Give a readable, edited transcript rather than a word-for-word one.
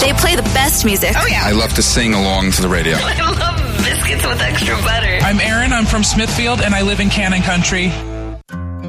They play the best music. Oh, yeah. I love to sing along to the radio. I love biscuits with extra butter. I'm Aaron. I'm from Smithfield, and I live in Cannon Country.